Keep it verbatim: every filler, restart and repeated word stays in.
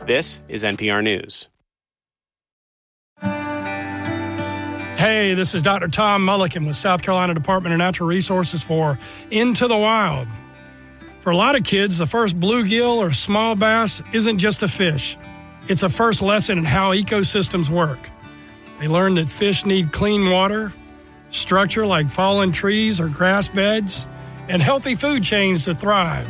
This is N P R News. Hey, this is Doctor Tom Mulliken with South Carolina Department of Natural Resources for Into the Wild. For a lot of kids, the first bluegill or small bass isn't just a fish. It's a first lesson in how ecosystems work. They learn that fish need clean water, structure like fallen trees or grass beds, and healthy food chains to thrive.